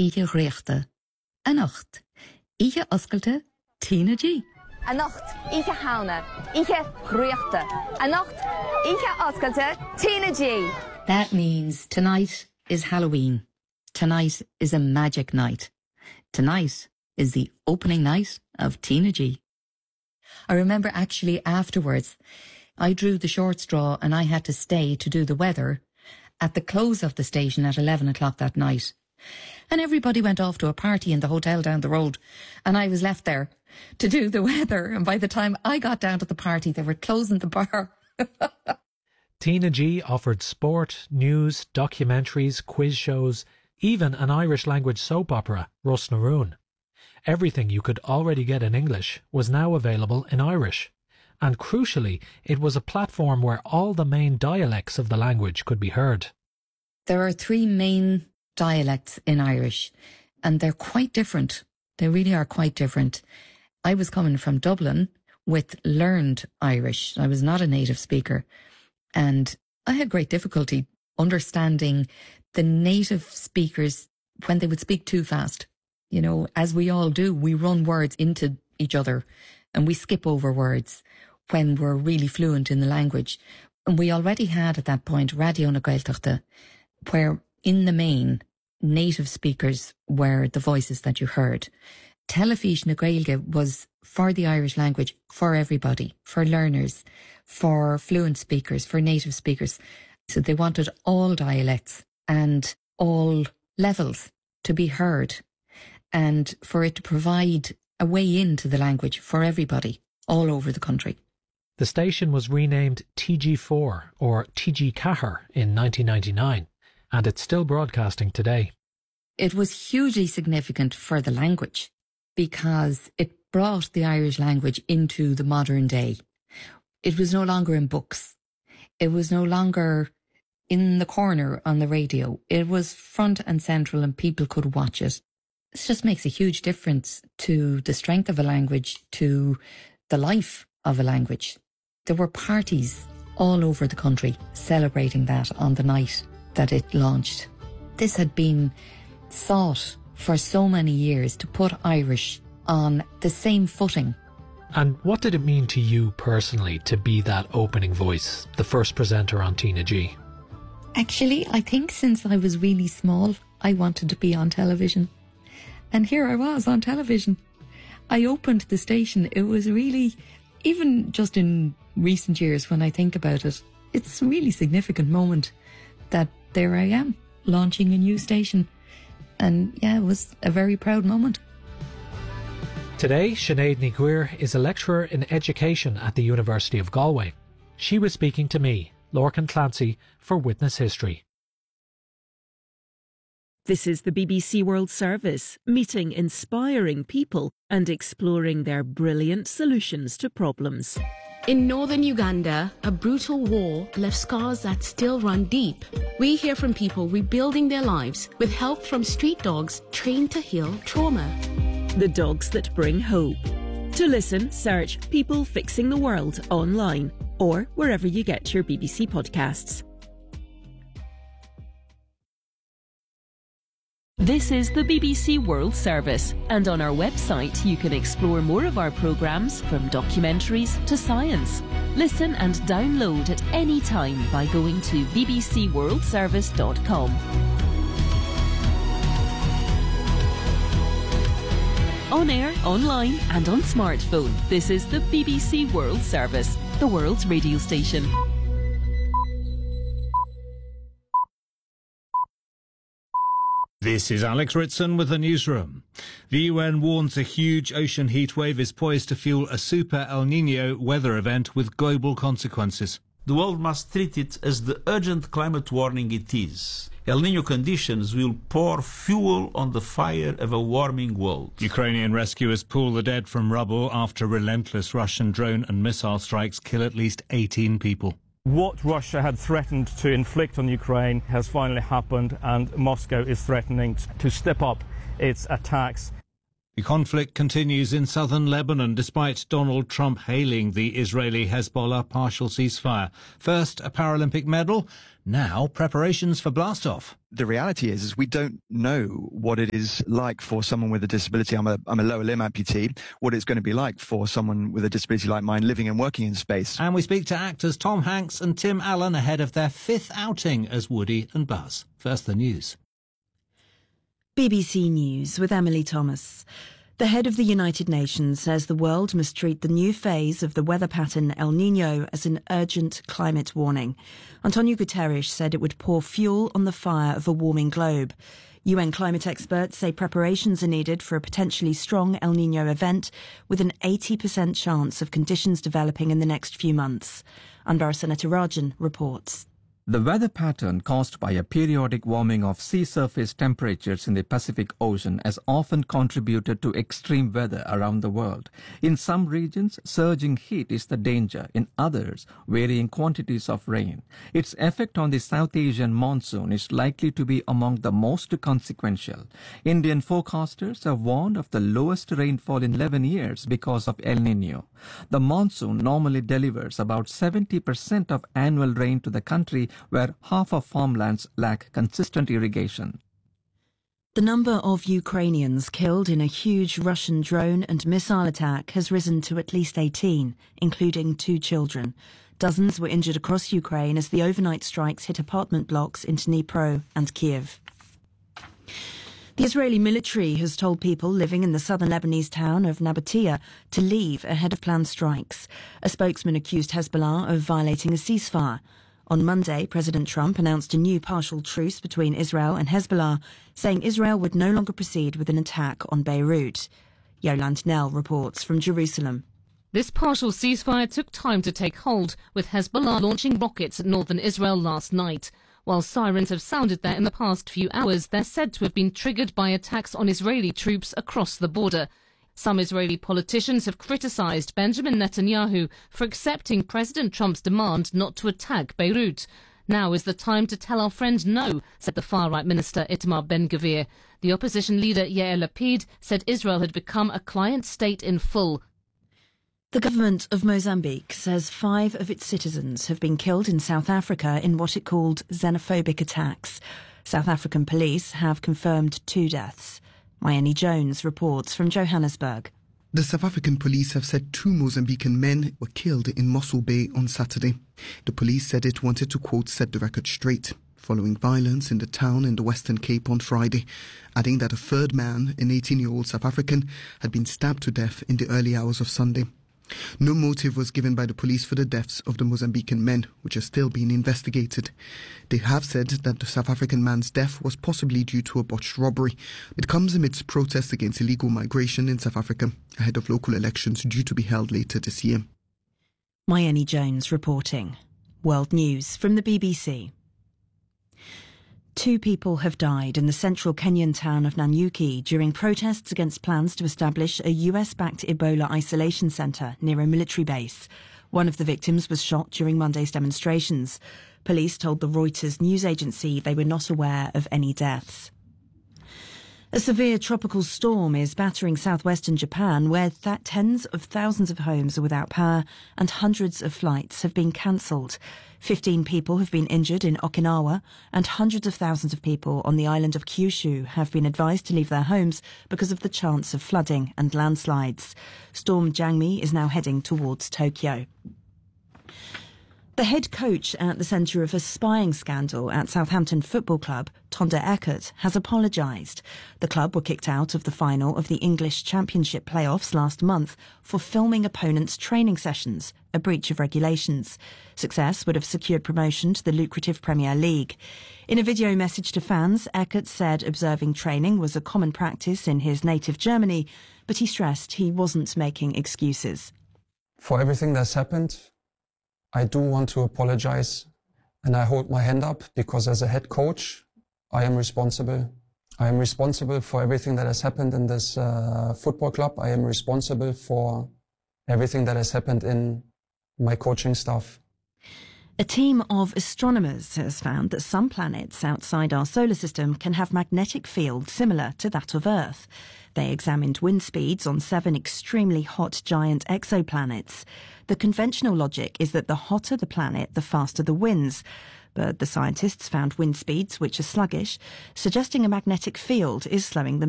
Ihe Rechte. Anocht. Ihe Oscalte. Tina G. Anocht. Ihe Hauna. Ihe Rechte. Anocht. Ihe Oscalte. Tina G. That means tonight is Halloween. Tonight is a magic night. Tonight is the opening night of Tina G. I remember actually afterwards, I drew the short straw and I had to stay to do the weather at the close of the station at 11 o'clock that night. And everybody went off to a party in the hotel down the road and I was left there to do the weather. And by the time I got down to the party, they were closing the bar. Tina G offered sport, news, documentaries, quiz shows, even an Irish language soap opera, Rus na Rún. Everything you could already get in English was now available in Irish. And crucially, it was a platform where all the main dialects of the language could be heard. There are 3 main dialects in Irish, and they're quite different. They really are quite different. I was coming from Dublin with learned Irish. I was not a native speaker, and I had great difficulty understanding the native speakers when they would speak too fast. You know, as we all do, we run words into each other and we skip over words when we're really fluent in the language. And we already had at that point Radio na Gaeltachta, where in the main, native speakers were the voices that you heard. Telefís na Gaeilge was for the Irish language, for everybody, for learners, for fluent speakers, for native speakers. So they wanted all dialects and all levels to be heard, and for it to provide a way into the language for everybody all over the country. The station was renamed TG4 or TG Cahir in 1999, and it's still broadcasting today. It was hugely significant for the language because it brought the Irish language into the modern day. It was no longer in books. It was no longer in the corner on the radio. It was front and central and people could watch it. It just makes a huge difference to the strength of a language, to the life of a language. There were parties all over the country celebrating that on the night that it launched. This had been sought for so many years to put Irish on the same footing. And what did it mean to you personally to be that opening voice, the first presenter on Tina G? Actually, I think since I was really small, I wanted to be on television. And here I was on television. I opened the station. It was really, even just in recent years when I think about it, it's a really significant moment that there I am, launching a new station. And yeah, it was a very proud moment. Today, Sinead Ní Ghaoir is a lecturer in education at the University of Galway. She was speaking to me, Lorcan Clancy, for Witness History. This is the BBC World Service, meeting inspiring people and exploring their brilliant solutions to problems. In northern Uganda, a brutal war left scars that still run deep. We hear from people rebuilding their lives with help from street dogs trained to heal trauma. The dogs that bring hope. To listen, search People Fixing the World online or wherever you get your BBC podcasts. This is the BBC World Service, and on our website you can explore more of our programmes, from documentaries to science. Listen and download at any time by going to bbcworldservice.com. On air, online and on smartphone, this is the BBC World Service, the world's radio station. This is Alex Ritson with the newsroom. The UN warns a huge ocean heatwave is poised to fuel a super El Niño weather event with global consequences. The world must treat it as the urgent climate warning it is. El Niño conditions will pour fuel on the fire of a warming world. Ukrainian rescuers pull the dead from rubble after relentless Russian drone and missile strikes kill at least 18 people. What Russia had threatened to inflict on Ukraine has finally happened, and Moscow is threatening to step up its attacks. The conflict continues in southern Lebanon despite Donald Trump hailing the Israeli-Hezbollah partial ceasefire. First, a Paralympic medal. Now, preparations for blastoff. The reality is we don't know what it is like for someone with a disability. I'm a lower limb amputee. What it's going to be like for someone with a disability like mine living and working in space. And we speak to actors Tom Hanks and Tim Allen ahead of their 5th outing as Woody and Buzz. First, the news. BBC News with Emily Thomas. The head of the United Nations says the world must treat the new phase of the weather pattern El Niño as an urgent climate warning. Antonio Guterres said it would pour fuel on the fire of a warming globe. UN climate experts say preparations are needed for a potentially strong El Niño event with an 80% chance of conditions developing in the next few months. Anbar Sanetarajan reports. The weather pattern caused by a periodic warming of sea surface temperatures in the Pacific Ocean has often contributed to extreme weather around the world. In some regions, surging heat is the danger. In others, varying quantities of rain. Its effect on the South Asian monsoon is likely to be among the most consequential. Indian forecasters have warned of the lowest rainfall in 11 years because of El Niño. The monsoon normally delivers about 70% of annual rain to the country, where half of farmlands lack consistent irrigation. The number of Ukrainians killed in a huge Russian drone and missile attack has risen to at least 18, including 2 children. Dozens were injured across Ukraine as the overnight strikes hit apartment blocks in Dnipro and Kiev. The Israeli military has told people living in the southern Lebanese town of Nabatea to leave ahead of planned strikes. A spokesman accused Hezbollah of violating a ceasefire. On Monday, President Trump announced a new partial truce between Israel and Hezbollah, saying Israel would no longer proceed with an attack on Beirut. Yolande Nell reports from Jerusalem. This partial ceasefire took time to take hold, with Hezbollah launching rockets at northern Israel last night. While sirens have sounded there in the past few hours, they're said to have been triggered by attacks on Israeli troops across the border. Some Israeli politicians have criticised Benjamin Netanyahu for accepting President Trump's demand not to attack Beirut. Now is the time to tell our friend no, said the far-right minister Itamar Ben-Gvir. The opposition leader Yair Lapid said Israel had become a client state in full. The government of Mozambique says 5 of its citizens have been killed in South Africa in what it called xenophobic attacks. South African police have confirmed 2 deaths. Mayeni Jones reports from Johannesburg. The South African police have said 2 Mozambican men were killed in Mossel Bay on Saturday. The police said it wanted to, quote, set the record straight, following violence in the town in the Western Cape on Friday, adding that a 3rd man, an 18-year-old South African, had been stabbed to death in the early hours of Sunday. No motive was given by the police for the deaths of the Mozambican men, which are still being investigated. They have said that the South African man's death was possibly due to a botched robbery. It comes amidst protests against illegal migration in South Africa, ahead of local elections due to be held later this year. Mayeni Jones reporting. World News from the BBC. 2 people have died in the central Kenyan town of Nanyuki during protests against plans to establish a US-backed Ebola isolation centre near a military base. One of the victims was shot during Monday's demonstrations. Police told the Reuters news agency they were not aware of any deaths. A severe tropical storm is battering southwestern Japan, where tens of thousands of homes are without power and hundreds of flights have been cancelled. 15 people have been injured in Okinawa, and hundreds of thousands of people on the island of Kyushu have been advised to leave their homes because of the chance of flooding and landslides. Storm Jangmi is now heading towards Tokyo. The head coach at the centre of a spying scandal at Southampton Football Club, Tonda Eckert, has apologised. The club were kicked out of the final of the English Championship playoffs last month for filming opponents' training sessions, a breach of regulations. Success would have secured promotion to the lucrative Premier League. In a video message to fans, Eckert said observing training was a common practice in his native Germany, but he stressed he wasn't making excuses. For everything that's happened, I do want to apologize, and I hold my hand up because as a head coach, I am responsible. I am responsible for everything that has happened in this football club. I am responsible for everything that has happened in my coaching staff. A team of astronomers has found that some planets outside our solar system can have magnetic fields similar to that of Earth. They examined wind speeds on 7 extremely hot giant exoplanets. The conventional logic is that the hotter the planet, the faster the winds. But the scientists found wind speeds which are sluggish, suggesting a magnetic field is slowing them